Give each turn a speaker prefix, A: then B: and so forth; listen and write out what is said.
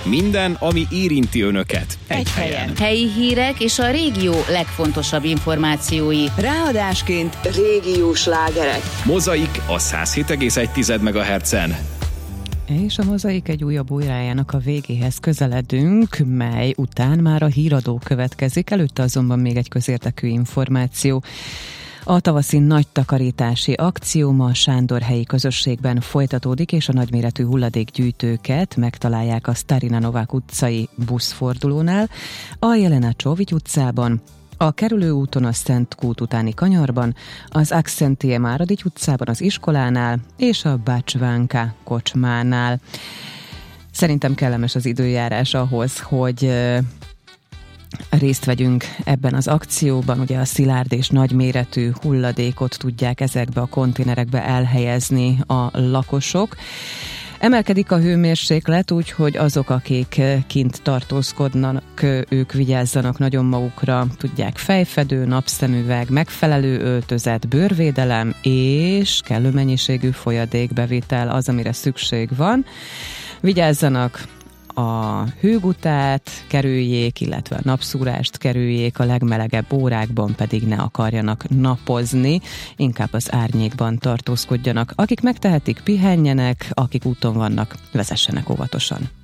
A: Minden, ami érinti önöket. Egy helyen.
B: Helyi hírek és a régió legfontosabb információi.
C: Ráadásként régiós slágerek.
A: Mozaik a 107,1 MHz-en.
D: És a Mozaik egy újabb órájának a végéhez közeledünk, mely után már a híradó következik, előtte azonban még egy közérdekű információ. A tavaszi nagy takarítási akció ma a Sándorhelyi közösségben folytatódik, és a nagyméretű hulladékgyűjtőket megtalálják a Starina Novák utcai buszfordulónál, a Jelena Csóvics utcában, a Kerülőúton a Szent Kút utáni kanyarban, az Akszentie Máradics utcában az iskolánál és a Bácsvánka kocsmánál. Szerintem kellemes az időjárás ahhoz, hogy részt vegyünk ebben az akcióban. Ugye a szilárd és nagyméretű hulladékot tudják ezekbe a konténerekbe elhelyezni a lakosok. Emelkedik a hőmérséklet, úgyhogy azok, akik kint tartózkodnak, ők vigyázzanak nagyon magukra, tudják, fejfedő, napszemüveg, megfelelő öltözet, bőrvédelem és kellő mennyiségű folyadékbevitel az, amire szükség van. Vigyázzanak, a hőgutát kerüljék, illetve a napszúrást kerüljék, a legmelegebb órákban pedig ne akarjanak napozni, inkább az árnyékban tartózkodjanak. Akik megtehetik, pihenjenek, akik úton vannak, vezessenek óvatosan.